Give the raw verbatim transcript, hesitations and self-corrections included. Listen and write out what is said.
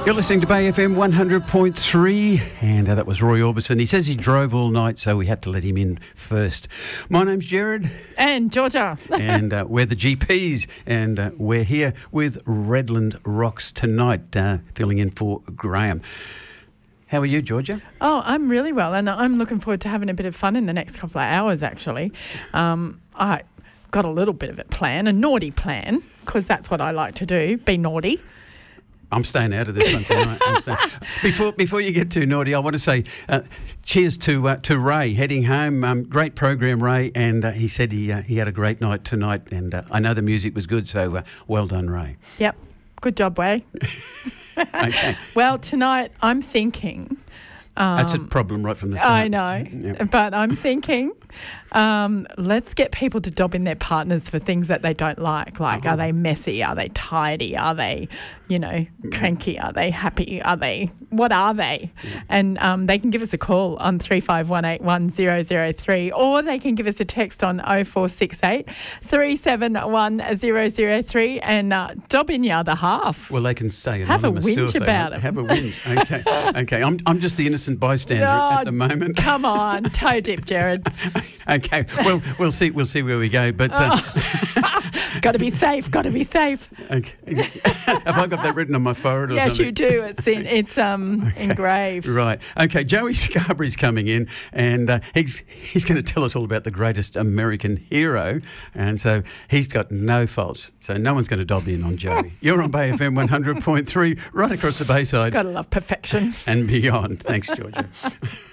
You're listening to Bay F M one hundred point three, and uh, that was Roy Orbison. He says he drove all night, so we had to let him in first. My name's Jared. And Georgia. and uh, we're the G Ps, and uh, we're here with Redland Rocks tonight, uh, filling in for Graham. How are you, Georgia? Oh, I'm really well, and I'm looking forward to having a bit of fun in the next couple of hours, actually. Um, I got a little bit of a plan, a naughty plan, because that's what I like to do, be naughty. I'm staying out of this one tonight. I'm staying. Before before you get too naughty, I want to say uh, cheers to uh, to Ray heading home. Um, great program, Ray, and uh, he said he uh, he had a great night tonight, and uh, I know the music was good, so uh, well done, Ray. Yep, good job, Ray. Okay. Well, tonight I'm thinking. Um, That's a problem right from the start. I know, Yep. but I'm thinking, um, let's get people to dob in their partners for things that they don't like. Like, Oh. are they messy? Are they tidy? Are they, you know, cranky? Are they happy? Are they, what are they? Yeah. And um, they can give us a call on three five one eight one zero zero three, or they can give us a text on oh four six eight, three seven one zero zero three and uh, dob in your other half. Well, they can stay Have a anonymous. whinge still if they about want. it. Have a whinge. Okay. Okay. I'm I'm just the innocent bystander Oh, at the moment. Come on, toe dip, Jared. Okay. Well, we'll see. We'll see where we go. But uh, Oh. Got to be safe. Got to be safe. okay. Have I got that written on my forehead or Yes, something? you do. It's in. It's um engraved. Right. Okay. Joey Scarberry's coming in, and uh, he's he's going to tell us all about the greatest American hero, and so he's got no faults. So no one's going to dob in on Joey. You're on Bay F M one hundred point three, right across the Bayside Gotta love perfection. and beyond. Thanks, Georgia.